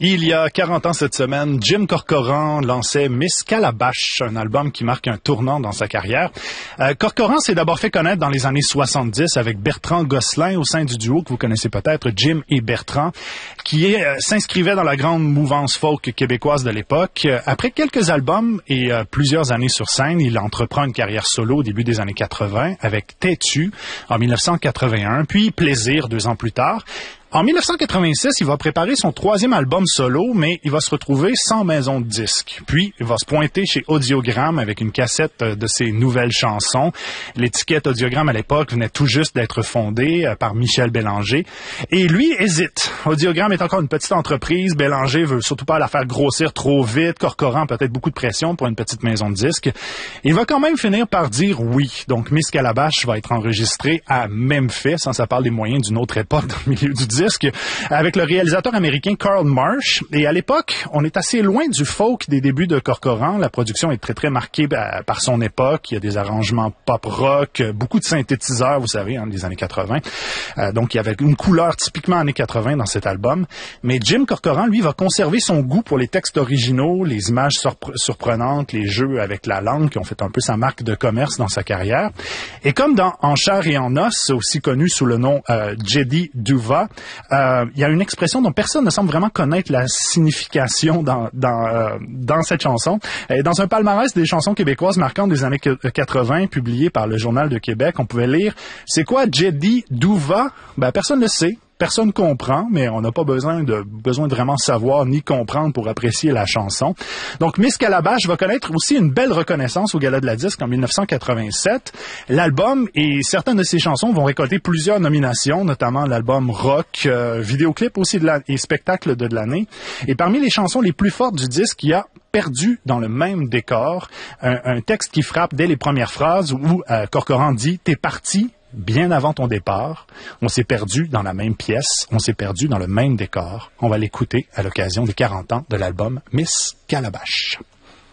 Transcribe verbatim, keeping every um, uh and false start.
Il y a quarante ans cette semaine, Jim Corcoran lançait Miss Calabash, un album qui marque un tournant dans sa carrière. Euh, Corcoran s'est d'abord fait connaître dans les années soixante-dix avec Bertrand Gosselin au sein du duo que vous connaissez peut-être, Jim et Bertrand, qui est, euh, s'inscrivait dans la grande mouvance folk québécoise de l'époque. Après quelques albums et euh, plusieurs années sur scène, il entreprend une carrière solo au début des années quatre-vingts avec Têtu en dix-neuf cent quatre-vingt-un, puis Plaisir deux ans plus tard. En dix-neuf cent quatre-vingt-six, il va préparer son troisième album solo, mais il va se retrouver sans maison de disque. Puis, il va se pointer chez Audiogramme avec une cassette de ses nouvelles chansons. L'étiquette Audiogramme, à l'époque, venait tout juste d'être fondée par Michel Bélanger. Et lui hésite. Audiogramme est encore une petite entreprise. Bélanger veut surtout pas la faire grossir trop vite. Corcoran peut-être beaucoup de pression pour une petite maison de disque. Il va quand même finir par dire oui. Donc, Miss Calabash va être enregistrée à Memphis. Hein, ça parle des moyens d'une autre époque dans le milieu du disque. Avec le réalisateur américain Carl Marsh. Et à l'époque, on est assez loin du folk des débuts de Corcoran. La production est très, très marquée par son époque. Il y a des arrangements pop-rock, beaucoup de synthétiseurs, vous savez, hein, des années quatre-vingts. Euh, donc, il y avait une couleur typiquement années quatre-vingts dans cet album. Mais Jim Corcoran, lui, va conserver son goût pour les textes originaux, les images surpre- surprenantes, les jeux avec la langue qui ont fait un peu sa marque de commerce dans sa carrière. Et comme dans En chair et en os, aussi connu sous le nom euh, Jedi Duva, Euh, il y a une expression dont personne ne semble vraiment connaître la signification dans dans euh, dans cette chanson. Et dans un palmarès des chansons québécoises marquantes des années quatre-vingts, publié par le Journal de Québec, on pouvait lire « C'est quoi Jedi Duva ?» Ben, personne ne sait. Personne comprend, mais on n'a pas besoin de besoin de vraiment savoir ni comprendre pour apprécier la chanson. Donc, Miss Calabash va connaître aussi une belle reconnaissance au Gala de la Disque en dix-neuf cent quatre-vingt-sept. L'album et certaines de ses chansons vont récolter plusieurs nominations, notamment l'album rock, euh, vidéoclip aussi de la, et spectacle de, de l'année. Et parmi les chansons les plus fortes du disque, il y a Perdu dans le même décor, un, un texte qui frappe dès les premières phrases où euh, Corcoran dit « T'es parti ». Bien avant ton départ, on s'est perdu dans la même pièce, on s'est perdu dans le même décor. On va l'écouter à l'occasion des quarante ans de l'album Miss Calabash.